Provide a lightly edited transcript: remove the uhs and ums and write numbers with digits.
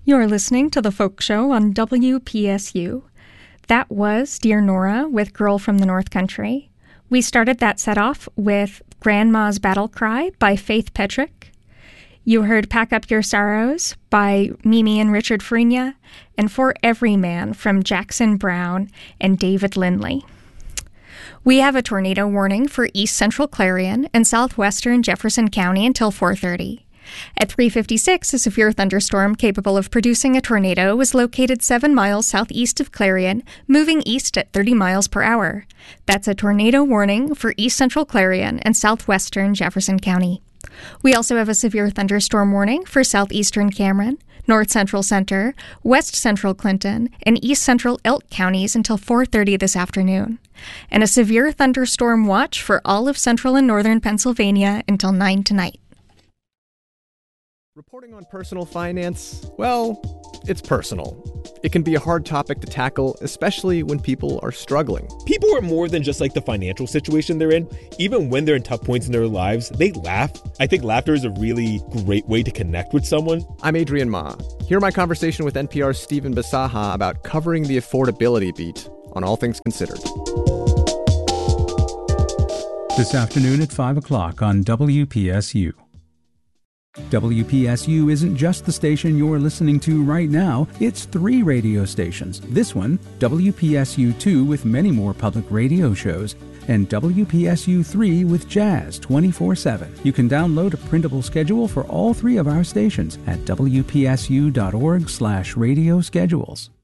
You're listening to The Folk Show on WPSU. That was Dear Nora with Girl from the North Country. We started that set off with Grandma's Battle Cry by Faith Petrick. You heard Pack Up Your Sorrows by Mimi and Richard Farina, and For Every Man from Jackson Browne and David Lindley. We have a tornado warning for east central Clarion and southwestern Jefferson County until 4:30. At 3:56, a severe thunderstorm capable of producing a tornado was located 7 miles southeast of Clarion, moving east at 30 miles per hour. That's a tornado warning for east central Clarion and southwestern Jefferson County. We also have a severe thunderstorm warning for southeastern Cameron, north central Center, west central Clinton, and east central Elk counties until 4:30 this afternoon, and a severe thunderstorm watch for all of central and northern Pennsylvania until 9 tonight. Reporting on personal finance, well, it's personal. It can be a hard topic to tackle, especially when people are struggling. People are more than just like the financial situation they're in. Even when they're in tough points in their lives, they laugh. I think laughter is a really great way to connect with someone. I'm Adrian Ma. Hear my conversation with NPR's Stephen Bisaha about covering the affordability beat on All Things Considered. This afternoon at 5 o'clock on WPSU. WPSU isn't just the station you're listening to right now, it's 3 radio stations. This one, WPSU-2 with many more public radio shows, and WPSU-3 with jazz 24/7. You can download a printable schedule for all 3 of our stations at wpsu.org/radio schedules.